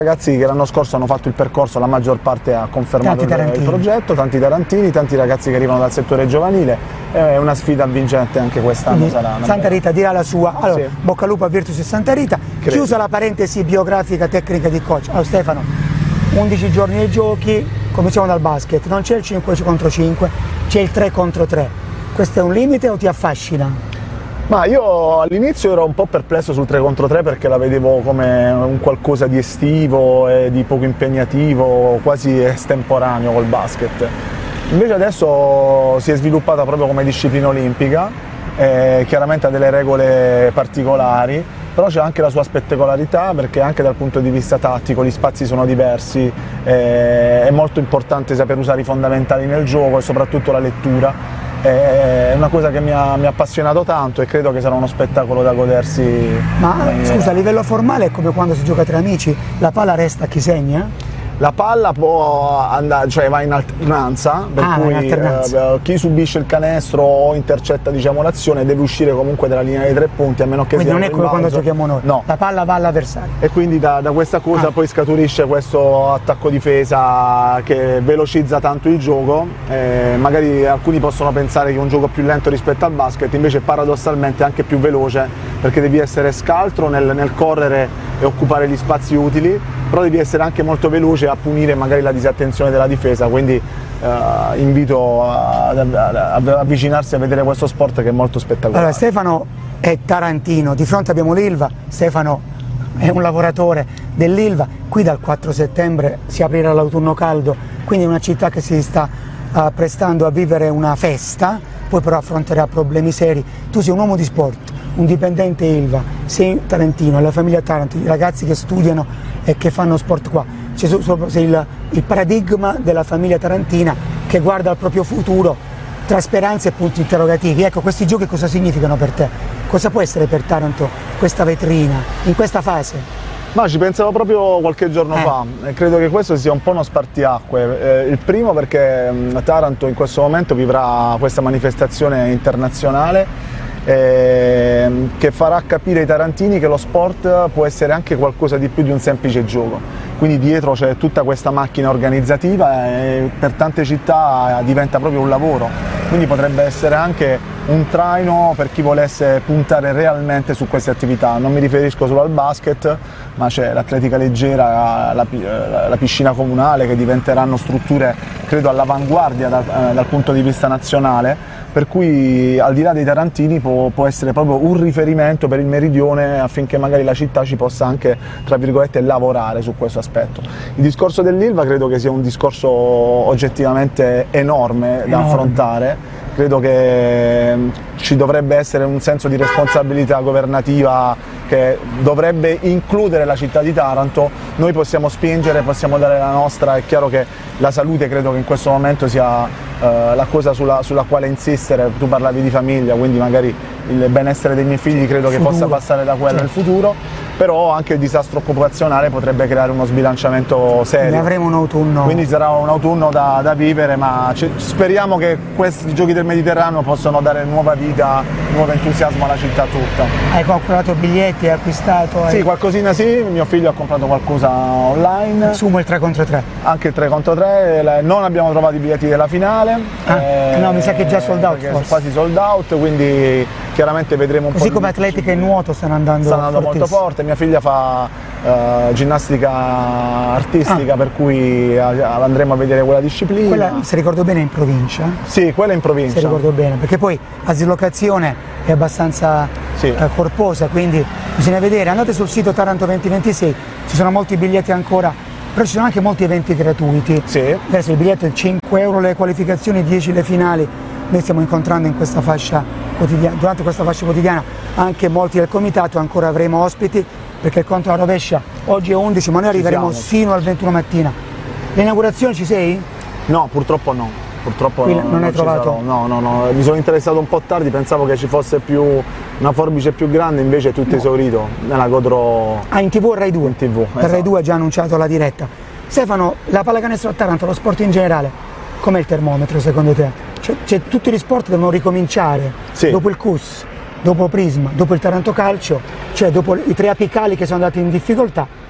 Ragazzi che l'anno scorso hanno fatto il percorso, la maggior parte ha confermato il progetto, tanti tarantini, tanti ragazzi che arrivano dal settore giovanile, è una sfida vincente anche quest'anno. Santa Rita dirà la sua. Allora, sì. Bocca al lupo a Virtus e Santa Rita. Credo. Chiusa la parentesi biografica tecnica di coach. Allora Stefano, 11 giorni ai giochi, cominciamo dal basket, non c'è il 5 contro 5, c'è il 3 contro 3. Questo è un limite o ti affascina? Ma io all'inizio ero un po' perplesso sul 3 contro 3 perché la vedevo come un qualcosa di estivo e di poco impegnativo, quasi estemporaneo col basket. Invece adesso si è sviluppata proprio come disciplina olimpica, chiaramente ha delle regole particolari, però c'è anche la sua spettacolarità perché anche dal punto di vista tattico gli spazi sono diversi, è molto importante saper usare i fondamentali nel gioco e soprattutto la lettura. È una cosa che mi ha appassionato tanto e credo che sarà uno spettacolo da godersi. Ma scusa, a livello formale è come quando si gioca tra amici, la palla resta a chi segna? La palla può andare, cioè va in alternanza, per cui chi subisce il canestro o intercetta l'azione deve uscire comunque dalla linea dei 3 punti, a meno che quindi non è come quando giochiamo noi, no. La palla va all'avversario. E quindi da questa cosa poi scaturisce questo attacco-difesa che velocizza tanto il gioco, magari alcuni possono pensare che è un gioco più lento rispetto al basket, invece paradossalmente è anche più veloce, perché devi essere scaltro nel correre e occupare gli spazi utili, però devi essere anche molto veloce a punire magari la disattenzione della difesa, quindi invito ad avvicinarsi a vedere questo sport che è molto spettacolare. Allora, Stefano è tarantino, di fronte abbiamo l'Ilva, Stefano è un lavoratore dell'Ilva, qui dal 4 settembre si aprirà l'autunno caldo, quindi è una città che si sta prestando a vivere una festa, poi però affronterà problemi seri. Tu sei un uomo di sport, un dipendente Ilva, sei tarantino, la famiglia Taranto, i ragazzi che studiano e che fanno sport qua, sei il paradigma della famiglia tarantina che guarda al proprio futuro tra speranze e punti interrogativi. Ecco, questi giochi cosa significano per te? Cosa può essere per Taranto questa vetrina, in questa fase? Ma ci pensavo proprio qualche giorno fa e credo che questo sia un po' uno spartiacque. Il primo perché Taranto in questo momento vivrà questa manifestazione internazionale che farà capire ai tarantini che lo sport può essere anche qualcosa di più di un semplice gioco. Quindi dietro c'è tutta questa macchina organizzativa e per tante città diventa proprio un lavoro. Quindi potrebbe essere anche un traino per chi volesse puntare realmente su queste attività. Non mi riferisco solo al basket, ma c'è l'atletica leggera, la piscina comunale, che diventeranno strutture credo all'avanguardia dal punto di vista nazionale, per cui al di là dei tarantini può essere proprio un riferimento per il meridione affinché magari la città ci possa anche, tra virgolette, lavorare su questo aspetto. Il discorso dell'Ilva credo che sia un discorso oggettivamente enorme da affrontare. Credo che ci dovrebbe essere un senso di responsabilità governativa che dovrebbe includere la città di Taranto. Noi possiamo spingere, possiamo dare la nostra, è chiaro che la salute credo che in questo momento sia la cosa sulla quale insistere. Tu parlavi di famiglia, quindi magari il benessere dei miei figli credo che possa passare da quello nel futuro, però anche il disastro occupazionale potrebbe creare uno sbilanciamento serio. Ne avremo un autunno. Quindi sarà un autunno da vivere, ma speriamo che questi giochi del Mediterraneo possano dare nuova vita, nuovo entusiasmo alla città tutta. Hai comprato biglietti, hai acquistato? Sì, qualcosina sì, mio figlio ha comprato qualcosa online. Sumo il 3 contro 3. Anche il 3 contro 3, non abbiamo trovato i biglietti della finale. No, mi sa che è già sold out. Sono quasi sold out, quindi chiaramente vedremo un po'. Così come atletica e nuoto stanno andando molto forte. Mia figlia fa ginnastica artistica, per cui andremo a vedere quella disciplina. Quella, se ricordo bene, è in provincia? Sì, quella è in provincia. Se ricordo bene, perché poi la dislocazione è abbastanza corposa, quindi bisogna vedere. Andate sul sito Taranto 2026, ci sono molti biglietti ancora, però ci sono anche molti eventi gratuiti. Sì. Adesso il biglietto è 5 euro le qualificazioni, 10 le finali. Noi stiamo incontrando in questa fascia quotidiana, durante questa fascia quotidiana anche molti del comitato, ancora avremo ospiti perché il conto alla rovescia oggi è 11, ma noi arriveremo fino al 21 mattina. L'inaugurazione ci sei? No, purtroppo no. Purtroppo non hai trovato? No, mi sono interessato un po' tardi, pensavo che ci fosse una forbice più grande, invece è tutto esaurito, me la godrò. In TV Rai 2? In TV, esatto. Rai 2 ha già annunciato la diretta. Stefano, la pallacanestro a Taranto, lo sport in generale, com'è il termometro secondo te? Cioè, tutti gli sport devono ricominciare, dopo il CUS, dopo Prisma, dopo il Taranto Calcio, cioè dopo i 3 apicali che sono andati in difficoltà,